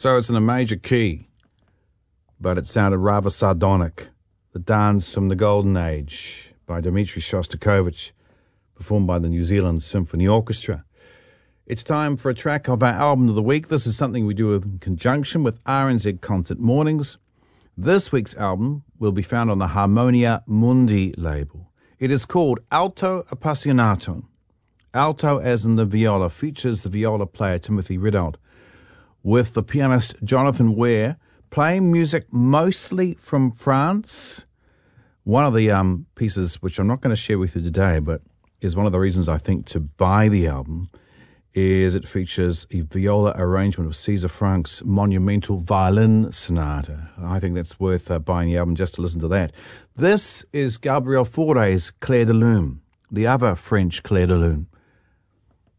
So it's in a major key, but it sounded rather sardonic. The Dance from the Golden Age by Dmitri Shostakovich, performed by the New Zealand Symphony Orchestra. It's time for a track of our album of the week. This is something we do in conjunction with RNZ Concert Mornings. This week's album will be found on the Harmonia Mundi label. It is called Alto Appassionato. Alto, as in the viola, features the viola player Timothy Ridout, with the pianist Jonathan Ware playing music mostly from France. One of the pieces, which I'm not going to share with you today, but is one of the reasons I think to buy the album, is it features a viola arrangement of César Franck's monumental violin sonata. I think that's worth buying the album just to listen to that. This is Gabriel Fauré's Clair de Lune, the other French Clair de Lune.